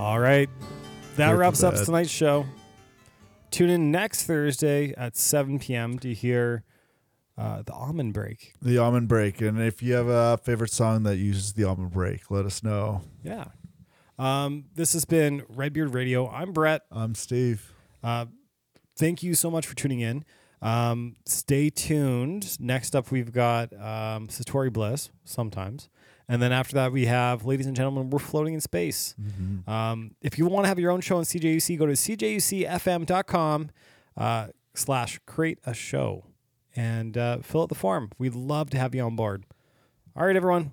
All right. That Go for wraps up that. tonight's show. Tune in next Thursday at 7 p.m. to hear the Almond Break. The Almond Break. And if you have a favorite song that uses the Almond Break, let us know. Yeah. This has been Redbeard Radio. I'm Brett. I'm Steve. Thank you so much for tuning in. Stay tuned. Next up, we've got Satori Bliss sometimes. And then after that, we have, ladies and gentlemen, We're Floating in Space. Mm-hmm. If you want to have your own show on CJUC, go to cjucfm.com/create a show and fill out the form. We'd love to have you on board. All right, everyone.